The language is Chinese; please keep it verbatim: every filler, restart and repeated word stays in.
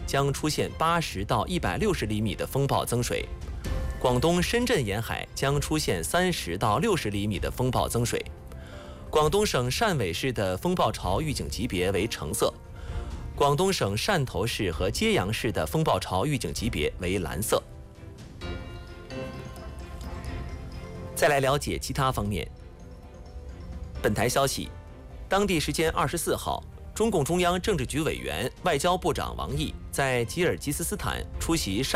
将出现八十到一百六十厘米的风暴增水，广东深圳沿海将出现三十到六十厘米的风暴增水。广东省汕尾市的风暴潮预警级别为橙色，广东省汕头市和揭阳市的风暴潮预警级别为蓝色。再来了解其他方面。本台消息，当地时间二十四号，中共中央政治局委员、外交部长王毅在吉尔吉斯斯坦出席